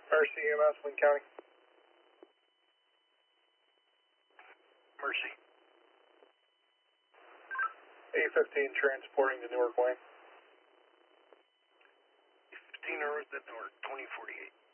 RCMS, Wayne County. Mercy. A-15 transporting to Newark Wayne. A-15 North at Newark, 2048.